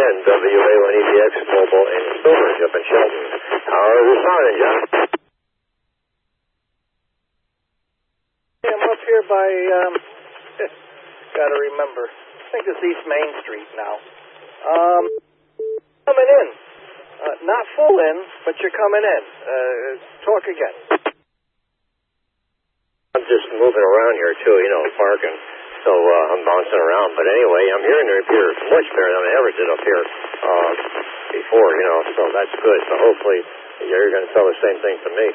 WN, WA1EDX Mobile in Stillbridge up in Shelton. How is it sounding, John? I'm up here by, gotta remember, I think it's East Main Street now. Coming in. Not full in, but you're coming in. Talk again. I'm just moving around here, too, parking. So I'm bouncing around. But anyway, I'm hearing the repeater much better than I ever did up here before, so that's good. So hopefully you're going to tell the same thing to me.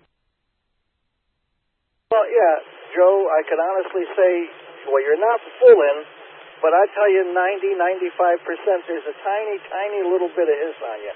Well, yeah, Joe, I can honestly say, well, you're not full in, but I tell you 90-95%, there's a tiny little bit of hiss on you.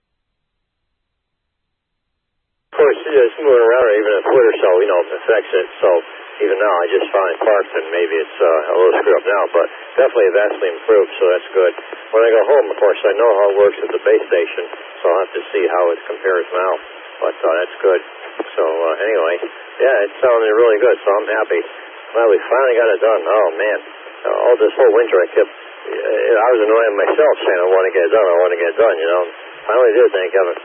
Of course, just moving around even a foot or so, affects it. So even now, I just finally parked, and maybe it's a little screwed up now, but definitely vastly improved, so that's good. When I go home, of course, I know how it works at the base station, so I'll have to see how it compares now, but that's good. So anyway, yeah, it sounded really good, so I'm happy. Well, we finally got it done. Oh, man. All this whole winter, I was annoying myself saying I want to get it done, Finally did, thank heaven.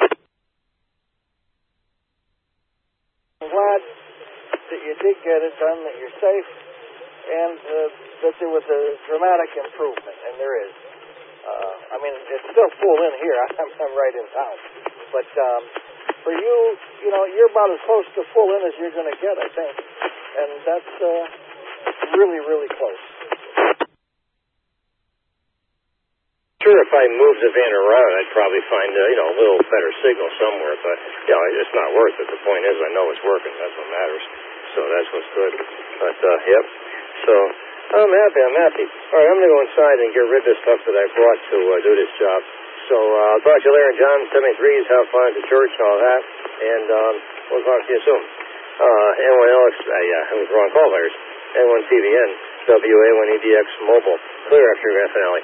I'm glad that you did get it done, that you're safe, and that there was a dramatic improvement, and there is. It's still full in here. I'm right in town. But for you, you're about as close to full in as you're going to get, I think. And that's really close. Sure, if I moved the van around, I'd probably find a little better signal somewhere, but it's not worth it. The point is, I know it's working. That's what matters. So that's what's good. But yep. So I'm happy. All right, I'm gonna go inside and get rid of this stuff that I brought to do this job. So I'll talk to you later, John. 73s, have fun at the church and all that, and we'll talk to you soon. Anyone else? I was wrong call letters. N1TVN, WA1EDX Mobile, clear after Grand Finale.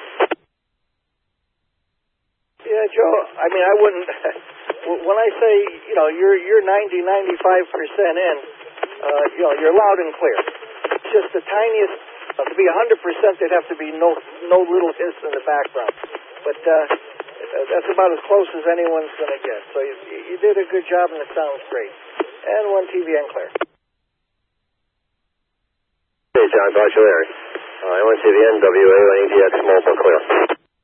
Yeah, Joe, I wouldn't, when I say, you're 90-95% in, you're loud and clear. It's just the tiniest, to be 100%, there'd have to be no little hiss in the background. But that's about as close as anyone's going to get. So you did a good job, and it sounds great. N1TVN clear. Hey, John, talk to you later. N1TVN, WA1EDX Mobile, clear.